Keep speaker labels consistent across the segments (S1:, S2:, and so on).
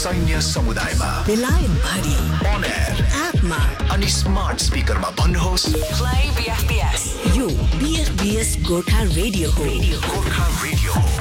S1: सैन्य समुदायमा,
S2: बेलायत भरि,
S1: on air,
S2: एपमा
S1: अनि स्मार्ट स्पिकरमा भन्नुहोस्
S2: Play BFBS. यो BFBS गोर्खा रेडियो हो.
S1: गोर्खा रेडियो हो.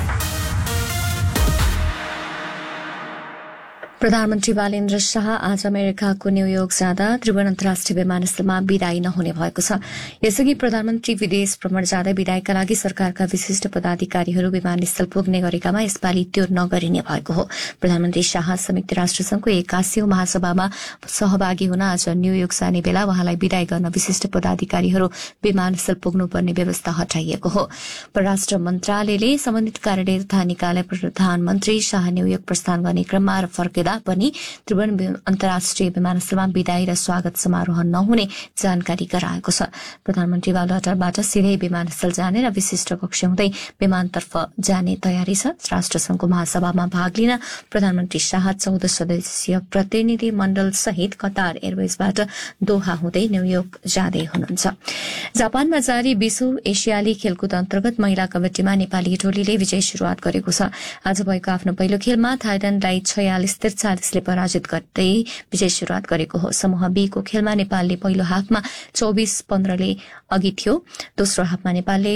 S3: प्रधानमन्त्री बालेन्द्र शाह आज अमेरिकाको न्यूयोर्क जाँदा त्रिभुवन अन्तर्राष्ट्रिय विमानस्थलमा विदाई नहुने भएको छ. यसअघि प्रधानमन्त्री विदेश भ्रमण जाँदै विदाईका लागि सरकारका विशिष्ट पदाधिकारीहरू विमानस्थल पुग्ने गरेकामा यसपालि त्यो नगरिने भएको हो. प्रधानमन्त्री शाह संयुक्त राष्ट्रसंघको 81औं महासभामा सहभागी हुन आज न्यूयोर्क जाने बेला उहाँलाई विदाई गर्न विशिष्ट पदाधिकारीहरू विमानस्थल पुग्नुपर्ने व्यवस्था हटाइएको हो. परराष्ट्र मन्त्रालयले सम्बन्धित कार्यालय तथा निकायलाई प्रधानमन्त्री शाह न्यूयोर्क प्रस्थान गर्ने क्रममा फर्केदा पनि त्रिभुवन अन्तर्राष्ट्रिय विमानस्थलमा विदाई र स्वागत समारोह नहुने जानकारी गराएको छ. प्रधानमन्त्री बालुवाटारबाट सिधै विमानस्थल जाने र विशिष्ट कक्ष हुँदै विमानतर्फ जाने तयारी छ. राष्ट्रसंघको महासभामा भाग लिन प्रधानमन्त्री शाह 14 सदस्यीय प्रतिनिधि मण्डल सहित कतार एयरवेजबाट दोहा हुँदै न्यूयोर्क जाँदै हुनुहुन्छ. जापानमा जारी 20औं एसियाली खेलकुद अन्तर्गत महिला कबड्डीमा नेपाली टोलीले विजय शुरूआत गरेको छ. आज भएको आफ्नो पहिलो खेलमा थाइल्याण्डलाई 46-43 ले पराजित गर्दै विजय शुरूआत गरेको हो. समूह बी को खेलमा नेपालले पहिलो हाफमा 24-15 ले अघि थियो. दोस्रो हाफमा नेपालले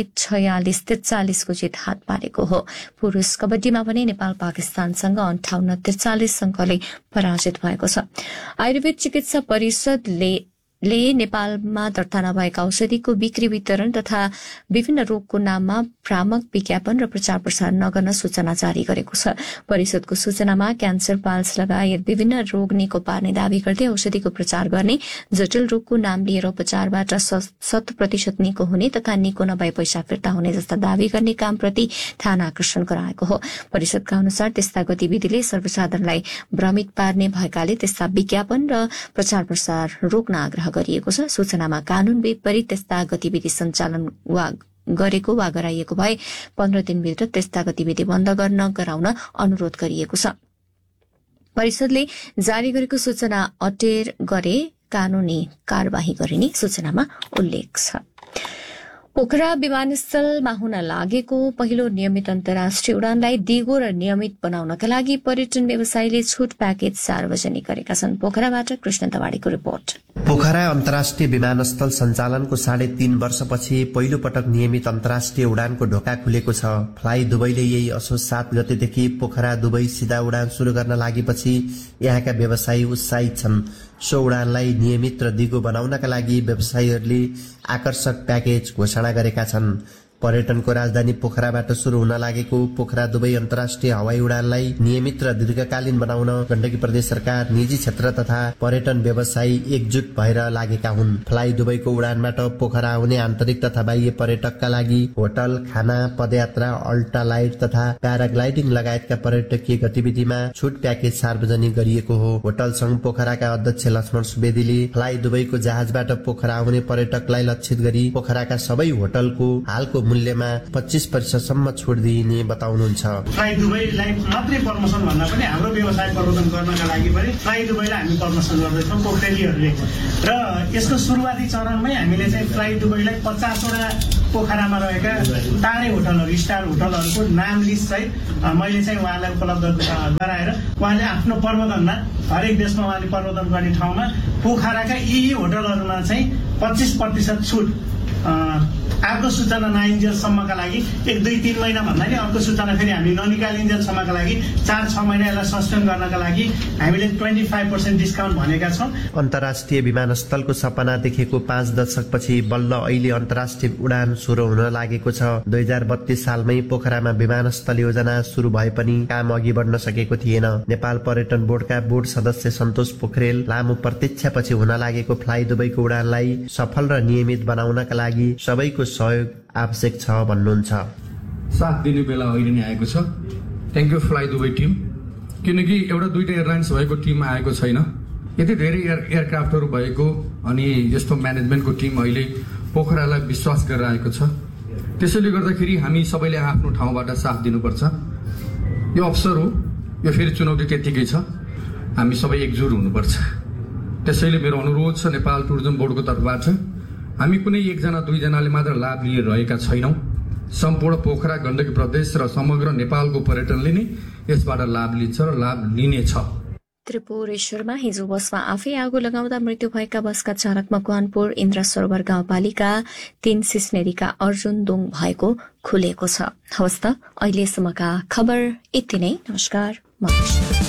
S3: 46-43 को जित हात पारेको हो. पुरूष कबड्डीमा पनि नेपाल पाकिस्तानसँग 58-43 अंकले पराजित भएको छ. आयुर्वेद चिकित्सा परिषदले नेपालमा दर्ता नभएका औषधिको बिक्री वितरण तथा विभिन्न रोगको नाममा भ्रामक विज्ञापन र प्रचार प्रसार नगर्न सूचना जारी गरेको छ. परिषदको सूचनामा क्यान्सर, पाल्स लगायत विभिन्न रोग निको पार्ने दावी गर्दै औषधिको प्रचार गर्ने, जटिल रोगको नाम लिएर उपचारबाट 100% निको हुने तथा निको नभए पैसा फिर्ता हुने जस्ता दावी गर्ने कामप्रति ध्यान आकर्षण गराएको हो. परिषदका अनुसार त्यस्ता गतिविधिले सर्वसाधारणलाई भ्रमित पार्ने भएकाले त्यस्ता विज्ञापन र प्रचार प्रसार रोक्न आग्रह गरिएको छ. सूचनामा कानून विपरीत त्यस्ता गतिविधि सञ्चालन गरेको वा गराइएको भए 15 दिनभित्र त्यस्ता गतिविधि बन्द गराउन अनुरोध गरिएको छ. परिषदले जारी गरेको सूचना अटेर गरे कानूनी कार्यवाही गरिने सूचनामा उल्लेख छ. पोखरा विमानस्थलमा हुन लागेको पहिलो नियमित अन्तर्राष्ट्रिय उडानलाई दिगो र नियमित बनाउनका लागि पर्यटन व्यवसायीले छुट प्याकेज सार्वजनिक गरेका छन्. पोखराबाट कृष्ण दवाडीको रिपोर्ट.
S4: पोखरा अन्तर्राष्ट्रिय विमानस्थल सञ्चालनको 3.5 वर्षपछि पहिलो पटक नियमित अन्तर्राष्ट्रिय उडानको ढोका खुलेको छ. फ्लाइ दुबईले यही असोज 7 गतेदेखि पोखरा दुबई सिधा उडान शुरू गर्न लागेपछि यहाँका व्यवसायी उत्साहित छन्. सो उडानलाई नियमित र दिगो बनाउनका लागि व्यवसायीहरूले आकर्षक प्याकेज घोषणा गरेका छन्. पर्यटनको राजधानी पोखराबाट शुरू हुन लागेको पोखरा दुबई अन्तर्राष्ट्रिय हवाई उडानलाई नियमित र दीर्घकालीन बनाउन गण्डकी प्रदेश सरकार, निजी क्षेत्र तथा पर्यटन व्यवसायी एकजुट भएर लागेका हुन्. फ्लाइ दुबईको उडानबाट पोखरा आउने आन्तरिक तथा बाह्य पर्यटकका लागि होटल, खाना, पदयात्रा, अल्ट्रा लाइट तथा प्याराग्लाइडिङ लगायतका पर्यटकीय गतिविधिमा छुट प्याकेज सार्वजनिक गरिएको हो. होटल संघ पोखराका अध्यक्ष लक्ष्मण सुवेदीले फ्लाइ दुबईको जहाजबाट पोखरा आउने पर्यटकलाई लक्षित गरी पोखराका सबै होटलको हालको मूल्यमा 25% छुट दिइने बताउनुहुन्छ.
S5: फ्लाइ दुबईलाई मात्रै प्रमोसन भन्दा पनि हाम्रो व्यवसाय प्रवर्धन गर्नका लागि पनि फ्लाइ दुबईलाई हामी प्रमोसन गर्दैछौँ पोखरेलीहरूले. र यसको सुरुवाती चरणमै हामीले चाहिँ फ्लाइ दुबईलाई 50 वटा पोखरामा रहेका तारे होटलहरू, स्टार होटलहरूको नाम लिस्ट चाहिँ मैले चाहिँ उहाँलाई उपलब्ध गराएर उहाँले आफ्नो प्रबन्धनमा हरेक देशमा उहाँले प्रबन्धन गर्ने ठाउँमा पोखराका यी होटलहरूमा चाहिँ 25% छुट अर्को सूचना नआइन्जेलसम्मका लागि 1-2-3 महिना भन्दा नि अर्को सूचना फेरि हामी ननिकालिन्जेलसम्मका लागि 4-6 महिना यसलाई सस्पेन्ड गर्नका लागि हामीले 25% डिस्काउन्ट भनेका छौँ.
S4: अन्तर्राष्ट्रिय विमानस्थलको सपना देखेको 5 दशकपछि बल्ल अहिले अन्तर्राष्ट्रिय उडान सुरु हुन लागेको छ. 2032 सालमै पोखरामा विमानस्थल योजना सुरु भए पनि काम अघि बढ्न सकेको थिएन. नेपाल पर्यटन बोर्डका बोर्ड सदस्य सन्तोष पोखरेल लामो प्रतीक्षापछि हुन लागेको फ्लाइ दुबईको उडानलाई सफल र नियमित बनाउनका लागि सबैको सहयोग आवश्यक छ भन्नुहुन्छ.
S6: साथ दिने बेला अहिले नै आएको छ. Thank you fly Dubai team, किनकि एउटा 2टा एयरलाइन्स भएको टिम आएको छैन. यति धेरै एयरक्राफ्टहरू भएको अनि यस्तो म्यानेजमेन्टको टिम अहिले पोखरालाई विश्वास गरेर आएको छ. त्यसैले गर्दाखेरि हामी सबैले आफ्नो ठाउँबाट साथ दिनुपर्छ. यो अवसर हो, यो फेरि चुनौती त्यतिकै छ. हामी सबै एकजुट हुनुपर्छ. त्यसैले मेरो अनुरोध छ नेपाल टुरिज्म बोर्डको तर्फबाट हामी कुनै 1-2जनाले मात्र लाभ लिइरहेका छैनौं. सम्पूर्ण पोखरा, गण्डकी प्रदेश र समग्र नेपालको पर्यटनले नै यसबाट लाभ लिन्छ र लाभ लिनेछ.
S3: त्रिपुरेश्वरमा हिजो बसमा आफै आगो लगाउँदा मृत्यु भएका बसका चालक मकवानपुर इन्द्र सरोवर गाउँपालिका 3 सिस्नेरीका अर्जुन दोङ भएको खुलेको छ। हवस् त, अहिलेसम्मका खबर यति नै। नमस्कार।